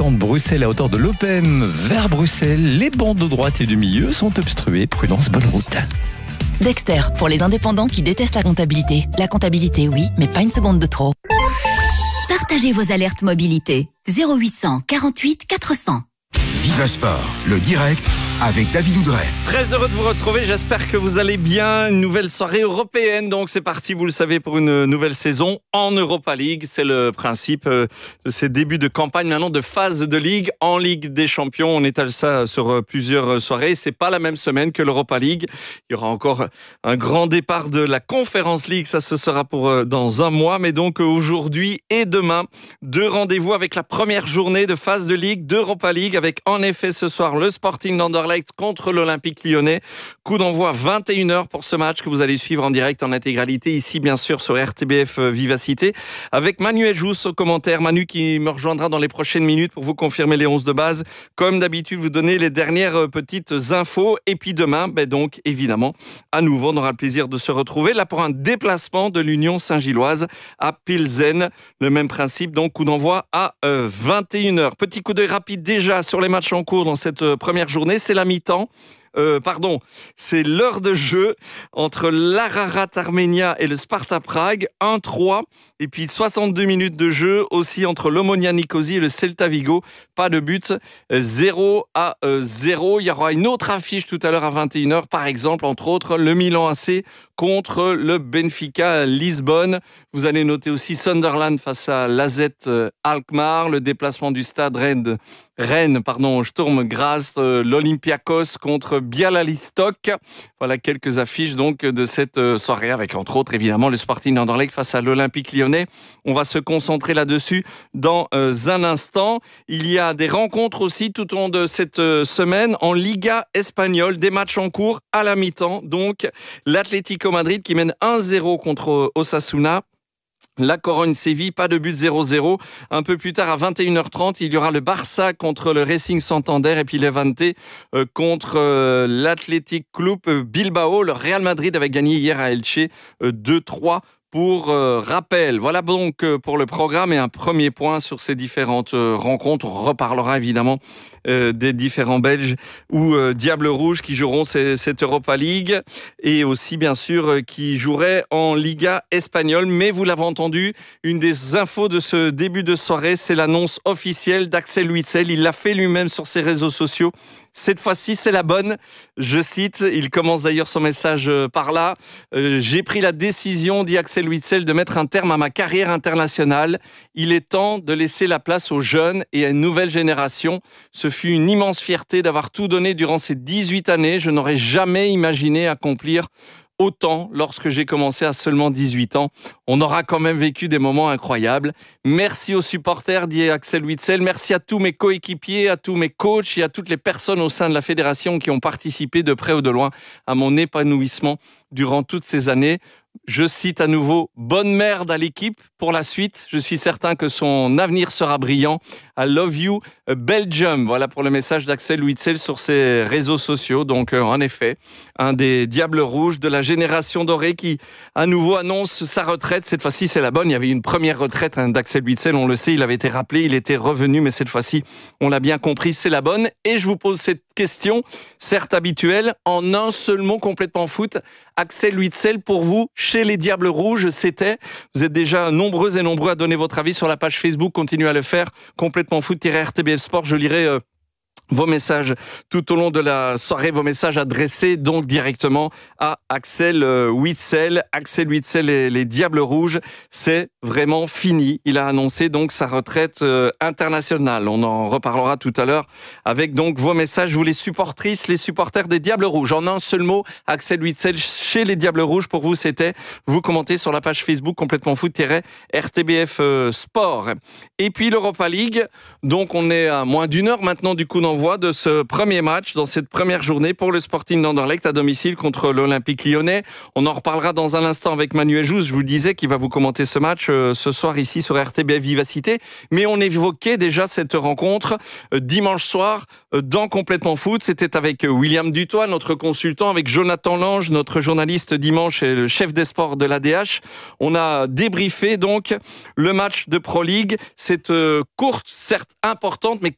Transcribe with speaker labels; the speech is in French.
Speaker 1: Nantes-Bruxelles à hauteur de l'OPM vers Bruxelles. Les bandes de droite et du milieu sont obstruées. Prudence, bonne route.
Speaker 2: Dexter, pour les indépendants qui détestent la comptabilité. La comptabilité, oui, mais pas une seconde de trop. Partagez vos alertes mobilité. 0800 48 400.
Speaker 3: Viva Sport, le direct avec David Oudret.
Speaker 4: Très heureux de vous retrouver, j'espère que vous allez bien. Une nouvelle soirée européenne, donc c'est parti, vous le savez, pour une nouvelle saison en Europa League. C'est le principe de ces débuts de campagne, maintenant de phase de Ligue en Ligue des Champions. On étale ça sur plusieurs soirées. C'est pas la même semaine que l'Europa League. Il y aura encore un grand départ de la Conference League, ça ce sera pour dans un mois. Mais donc aujourd'hui et demain, deux rendez-vous avec la première journée de phase de Ligue d'Europa League, avec en effet ce soir le Sporting d'Anderlecht contre l'Olympique Lyonnais. Coup d'envoi 21h pour ce match que vous allez suivre en direct en intégralité ici bien sûr sur RTBF Vivacité avec Manu Ejous au commentaire. Manu qui me rejoindra dans les prochaines minutes pour vous confirmer les 11 de base. Comme d'habitude, vous donner les dernières petites infos. Et puis demain, donc évidemment, à nouveau, on aura le plaisir de se retrouver là pour un déplacement de l'Union Saint-Gilloise à Pilsen. Le même principe, donc coup d'envoi à 21h. Petit coup d'œil rapide déjà sur les matchs en cours dans cette première journée. C'est la mi-temps. C'est l'heure de jeu entre l'Ararat Armenia et le Sparta Prague, 1-3, et puis 62 minutes de jeu aussi entre l'Omonia Nicosie et le Celta Vigo, pas de but, 0-0. Il y aura une autre affiche tout à l'heure à 21h, par exemple, entre autres, le Milan AC contre le Benfica Lisbonne. Vous allez noter aussi Sunderland face à l'AZ Alkmaar, le déplacement du stade Rennes, Sturm Graz, l'Olympiakos contre Bialystok. Voilà quelques affiches donc de cette soirée avec entre autres évidemment le Sporting d'Anderlecht face à l'Olympique Lyonnais. On va se concentrer là-dessus dans un instant. Il y a des rencontres aussi tout au long de cette semaine en Liga espagnole, des matchs en cours à la mi-temps. Donc l'Atlético Madrid qui mène 1-0 contre Osasuna. La Corogne Séville, pas de but, 0-0. Un peu plus tard, à 21h30, il y aura le Barça contre le Racing Santander et puis Levante contre l'Athletic Club Bilbao. Le Real Madrid avait gagné hier à Elche 2-3. Pour rappel, voilà donc pour le programme et un premier point sur ces différentes rencontres. On reparlera évidemment des différents Belges ou Diables Rouges qui joueront cette Europa League et aussi bien sûr qui joueraient en Liga espagnole. Mais vous l'avez entendu, une des infos de ce début de soirée, c'est l'annonce officielle d'Axel Witsel. Il l'a fait lui-même sur ses réseaux sociaux. Cette fois-ci, c'est la bonne. Je cite, il commence d'ailleurs son message par là. J'ai pris la décision, dit Axel Witsel, de mettre un terme à ma carrière internationale. Il est temps de laisser la place aux jeunes et à une nouvelle génération. Ce fut une immense fierté d'avoir tout donné durant ces 18 années. Je n'aurais jamais imaginé accomplir autant lorsque j'ai commencé à seulement 18 ans. On aura quand même vécu des moments incroyables. Merci aux supporters, dit Axel Witsel. Merci à tous mes coéquipiers, à tous mes coachs et à toutes les personnes au sein de la fédération qui ont participé de près ou de loin à mon épanouissement durant toutes ces années. Je cite à nouveau, bonne merde à l'équipe pour la suite. Je suis certain que son avenir sera brillant. I love you, Belgium. Voilà pour le message d'Axel Witsel sur ses réseaux sociaux. Donc, en effet, un des Diables Rouges de la génération dorée qui, à nouveau, annonce sa retraite. Cette fois-ci, c'est la bonne. Il y avait une première retraite d'Axel Witsel. On le sait, il avait été rappelé, il était revenu. Mais cette fois-ci, on l'a bien compris, c'est la bonne. Et je vous pose cette question, certes habituelle, en un seul mot complètement foot. Axel Witsel, pour vous, chez les Diables Rouges, c'était, vous êtes déjà nombreux et nombreux à donner votre avis sur la page Facebook, continuez à le faire, complètement foot-RTBF Sport, je lirai vos messages tout au long de la soirée, vos messages adressés donc directement à Axel Witsel. Axel Witsel et les Diables Rouges, c'est vraiment fini. Il a annoncé donc sa retraite internationale. On en reparlera tout à l'heure avec donc vos messages, vous les supportrices, les supporters des Diables Rouges. En un seul mot, Axel Witsel chez les Diables Rouges, pour vous c'était, vous commentez sur la page Facebook complètement foot-RTBF Sport. Et puis l'Europa League, donc on est à moins d'une heure maintenant du coup d'envoi de ce premier match dans cette première journée pour le Sporting d'Anderlecht à domicile contre l'Olympique Lyonnais. On en reparlera dans un instant avec Manu Ejous. Je vous le disais qu'il va vous commenter ce match ce soir ici sur RTBF Vivacité. Mais on évoquait déjà cette rencontre dimanche soir dans Complètement Foot. C'était avec William Dutoit, notre consultant, avec Jonathan Lange, notre journaliste dimanche et le chef des sports de l'ADH. On a débriefé donc le match de Pro League. Cette courte, certes importante, mais